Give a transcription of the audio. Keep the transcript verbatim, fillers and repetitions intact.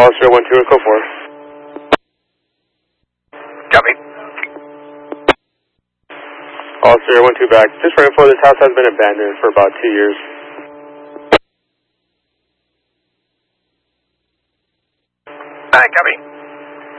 Officer one two, Echo four. Copy. Officer one two back. Just for info, this house has been abandoned for about two years. Alright, copy.